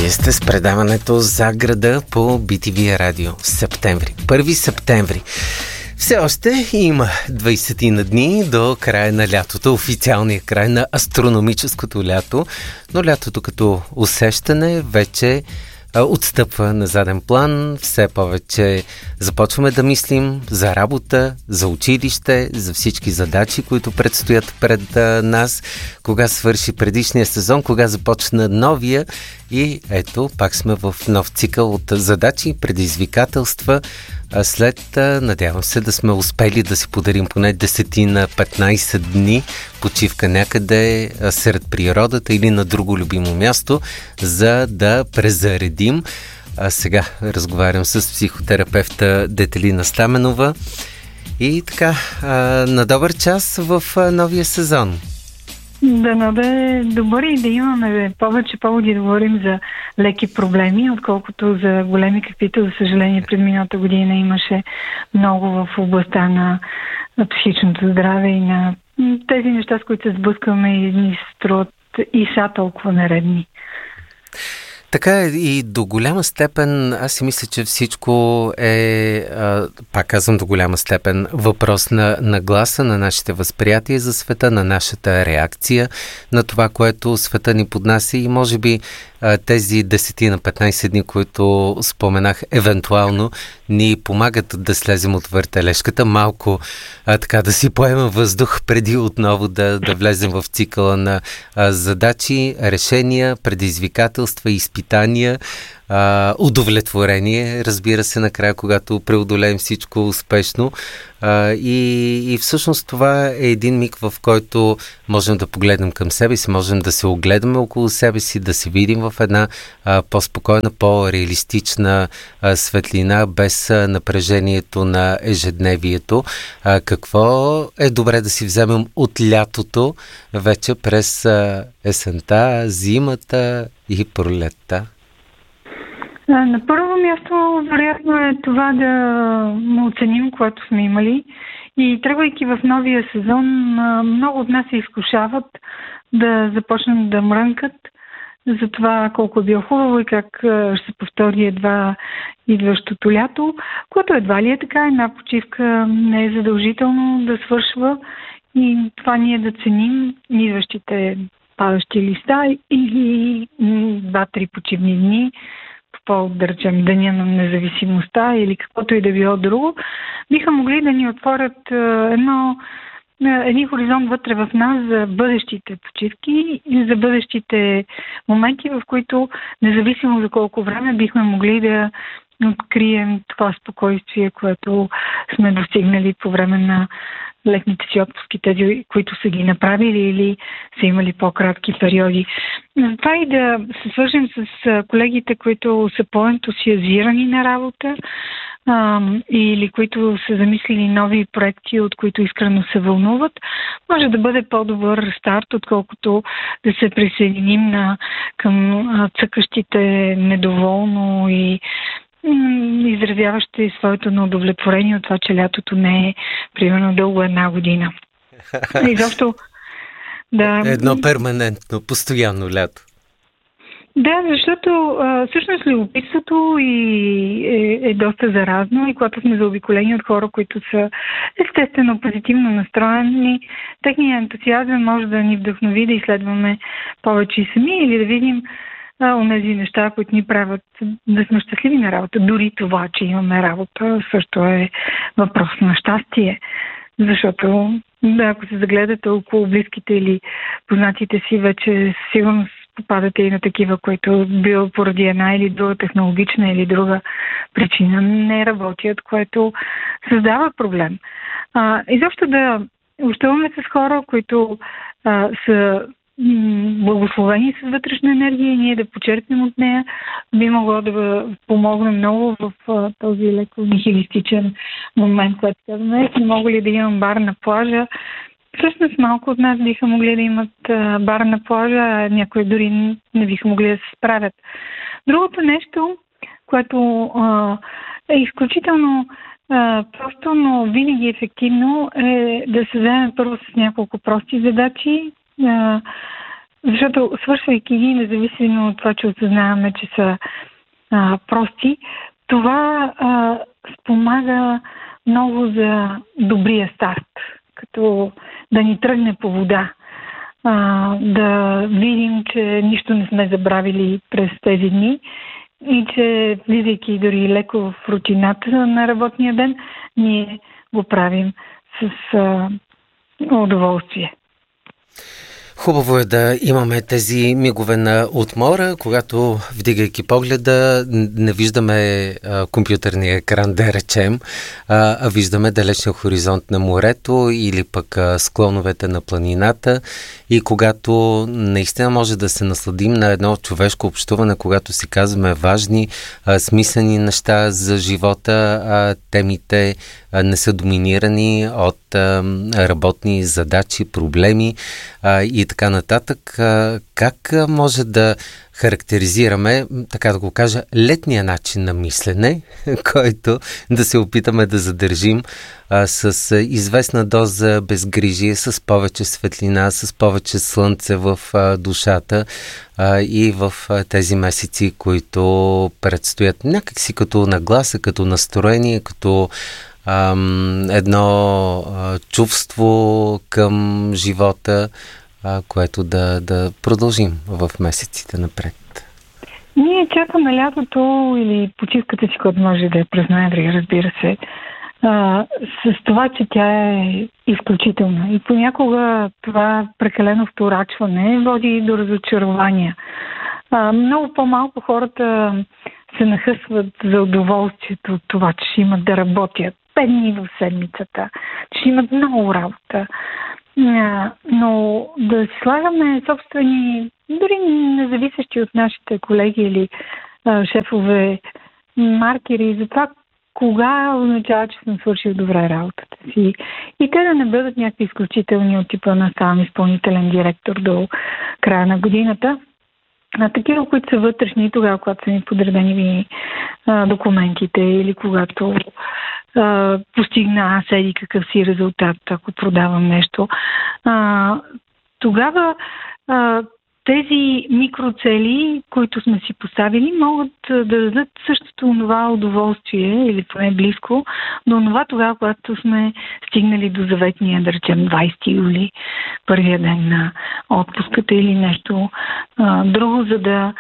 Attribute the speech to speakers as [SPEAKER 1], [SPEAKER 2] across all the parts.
[SPEAKER 1] Вие сте с предаването За града по BTV радио. Септември. 1 септември. Все още има 20 на дни до края на лятото, официалния край на астрономическото лято, но лятото като усещане вече отстъпва на заден план. Все повече започваме да мислим за работа, за училище, за всички задачи, които предстоят пред нас, кога свърши предишния сезон, кога започна новия. И ето, пак сме в нов цикъл от задачи, предизвикателства. След, надявам се, да сме успели да си подарим поне 10-15 дни почивка някъде сред природата или на друго любимо място, за да презаредим. Сега разговарям с психотерапевта Детелина Стаменова. И така, на добър час в новия сезон.
[SPEAKER 2] Да е добър и да имаме повече поводи да говорим за леки проблеми, отколкото за големи, каквито, за съжаление, пред миналата година имаше много в областта на психичното здраве и на тези неща, с които се сблъскваме и ни струват и са толкова наредни.
[SPEAKER 1] Така е, и до голяма степен, аз си мисля, че всичко е, пак казвам, до голяма степен въпрос на гласа, на нашите възприятия за света, на нашата реакция, на това, което света ни поднася и може би тези 10-15 дни, които споменах, евентуално ни помагат да слезем от въртележката, малко така да си поемем въздух преди отново да влезем в цикъла на задачи, решения, предизвикателства, изпитания, удовлетворение, разбира се, накрая, когато преодолеем всичко успешно. И всъщност това е един миг, в който можем да погледнем към себе си, можем да се огледаме около себе си, да се видим в една по-спокойна, по-реалистична светлина, без напрежението на ежедневието. Какво е добре да си вземем от лятото вече през есента, зимата и пролетта?
[SPEAKER 2] На първо място, вероятно е това да оценим, което сме имали. И тръгвайки в новия сезон, много от нас се изкушават да започнем да мрънкат за това колко е било хубаво и как ще се повтори едва идващото лято, което едва ли е така. Една почивка не е задължително да свършва и това ние да ценим идващите падащи листа или 2-3 почивни дни, да речем Деня на независимостта или каквото и да било друго, биха могли да ни отворят един хоризонт вътре в нас за бъдещите почивки и за бъдещите моменти, в които, независимо за колко време, бихме могли да открием това спокойствие, което сме достигнали по време на летните си отпуски, тези, които са ги направили или са имали по-кратки периоди. Затова и да се свържем с колегите, които са по-ентусиазирани на работа или които са замислили нови проекти, от които искрено се вълнуват, може да бъде по-добър старт, отколкото да се присъединим към цъкащите недоволно и изразяващи своето неудовлетворение от това, че лятото не е примерно дълго една година. И защо
[SPEAKER 1] едно перманентно, постоянно лято.
[SPEAKER 2] Да, защото всъщност любопитството е доста заразно и когато сме заобиколени от хора, които са естествено позитивно настроени, техният ентусиазъм може да ни вдъхнови да изследваме повече и сами или да видим онези неща, които ни правят да сме щастливи на работа. Дори това, че имаме работа, също е въпрос на щастие. Защото, ако се загледате около близките или познатите си, вече сигурно попадате и на такива, които било поради една или друга технологична или друга причина не работят, което създава проблем. Изобщо да общуваме с хора, които са благословени с вътрешна енергия и ние да почерпим от нея, би могло да помогне много в този леко нихилистичен момент, който казваме, не мога ли да имам бар на плажа. Всъщност малко от нас биха могли да имат бар на плажа, а някои дори не биха могли да се справят. Другото нещо, което е изключително просто, но винаги ефективно, е да се вземе първо с няколко прости задачи, Защото свършвайки ги, независимо от това, че осъзнаваме, че са прости, това спомага много за добрия старт, като да ни тръгне по вода. Да видим, че нищо не сме забравили през тези дни и че, влизайки дори леко в рутината на работния ден, ние го правим с удоволствие.
[SPEAKER 1] Хубаво е да имаме тези мигове на отмора, когато, вдигайки погледа, не виждаме компютърния екран, да речем, а виждаме далечния хоризонт на морето или пък склоновете на планината, и когато наистина може да се насладим на едно човешко общуване, когато си казваме важни, смислени неща за живота, темите не са доминирани от работни задачи, проблеми и така нататък. Как може да характеризираме, така да го кажа, летния начин на мислене, който да се опитаме да задържим с известна доза безгрижие, с повече светлина, с повече слънце в душата и в тези месеци, които предстоят някакси като нагласа, като настроение, като едно чувство към живота, което да продължим в месеците напред.
[SPEAKER 2] Ние чакаме лятото или почивката си, която може да е през ноември, разбира се, с това, че тя е изключителна. И понякога това прекалено вторачване води до разочарования. Много по-малко хората се нахъсват за удоволствието от това, че ще имат да работят 5 дни в седмицата, че имат много работа. Но да си слагаме собствени, дори независещи от нашите колеги или шефове, маркери за това, кога означава, че съм свършил добре работата си. И те да не бъдат някакви изключителни от типа на ставам изпълнителен директор до края на годината. Такива, които са вътрешни, тогава, когато са ни подредени документите или когато постигна седи какъв си резултат, ако продавам нещо. Тогава тези микроцели, които сме си поставили, могат да дадат същото това удоволствие, или поне близко, до това тогава, когато сме стигнали до заветния, да речем, 20 юли, първия ден на отпуската или нещо друго, за да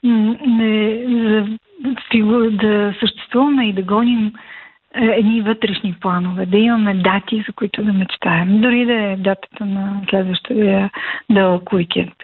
[SPEAKER 2] съществуваме и да гоним едни вътрешни планове, да имаме дати, за които да мечтаем, дори да е датата на следващия дълъг уикенд.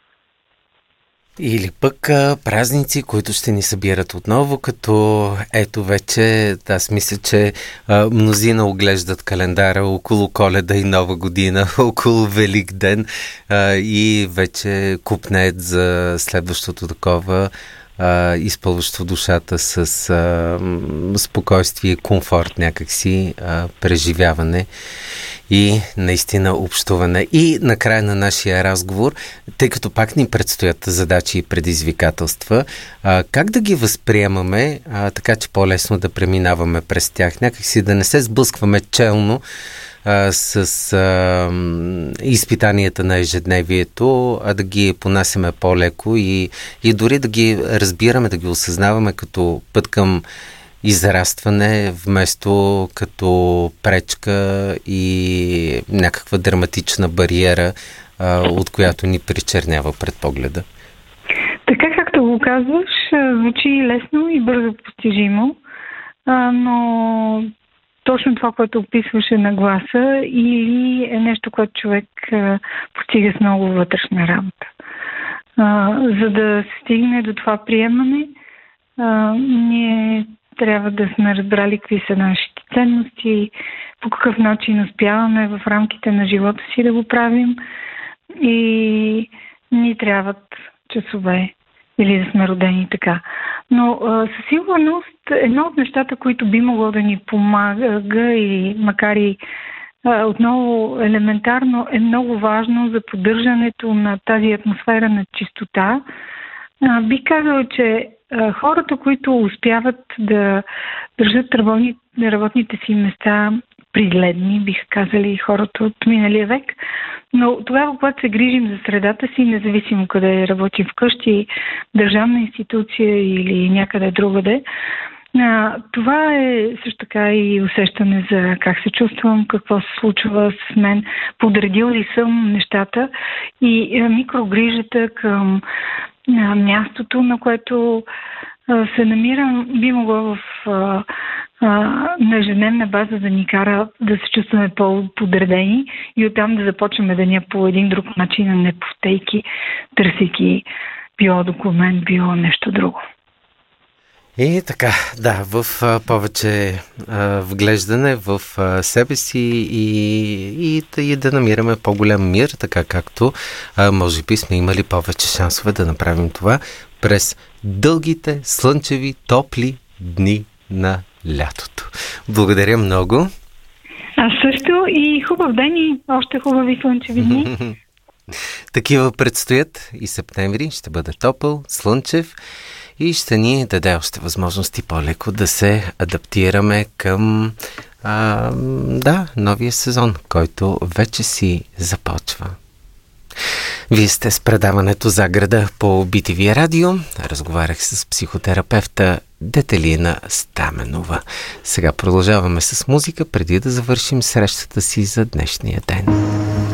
[SPEAKER 1] Или пък празници, които ще ни събират отново, като ето вече, аз мисля, че мнозина оглеждат календара около Коледа и Нова година, около Велик ден и вече купнеят за следващото такова изпълващо душата с спокойствие, комфорт, някакси преживяване и наистина общуване. И накрая на нашия разговор, тъй като пак ни предстоят задачи и предизвикателства, как да ги възприемаме, така че по-лесно да преминаваме през тях, някакси да не се сблъскваме челно с изпитанията на ежедневието, а да ги понасяме по-леко и дори да ги разбираме, да ги осъзнаваме като път към израстване, вместо като пречка и някаква драматична бариера, от която ни причернява пред погледа.
[SPEAKER 2] Така както го казваш, звучи лесно и бързо постижимо, но точно това, което описваше на гласа, или е нещо, което човек постига с много вътрешна работа. За да се стигне до това приемане, ние трябва да сме разбрали какви са нашите ценности, по какъв начин успяваме в рамките на живота си да го правим, и ни трябват часове или да сме родени така. Но със сигурност едно от нещата, които би могло да ни помага, и макар и отново елементарно, е много важно за поддържането на тази атмосфера на чистота. Бих казала, че хората, които успяват да държат работните си места приледни, биха казали хората от миналия век. Но тогава, когато се грижим за средата си, независимо къде работим вкъщи, държавна институция или някъде другаде, това е също така и усещане за как се чувствам, какво се случва с мен, подредил ли съм нещата и микрогрижата към мястото, на което се намирам, би могло на ежедневна база да ни кара да се чувстваме по-подредени и оттам да започваме деня по един друг начин, а не повтейки, търсейки било документ, било нещо друго.
[SPEAKER 1] И така, да, в повече вглеждане в себе си и да намираме по-голям мир, така както може би сме имали повече шансове да направим това през дългите, слънчеви, топли дни на лятото. Благодаря много.
[SPEAKER 2] Аз също и хубав ден и още хубави слънчеви дни.
[SPEAKER 1] Такива предстоят и септември. Ще бъде топъл, слънчев и ще ни даде още възможности по-леко да се адаптираме към новия сезон, който вече си започва. Вие сте с предаването Заграда по BTV Радио. Разговарях с психотерапевта Детелина Стаменова. Сега продължаваме с музика, преди да завършим срещата си за днешния ден.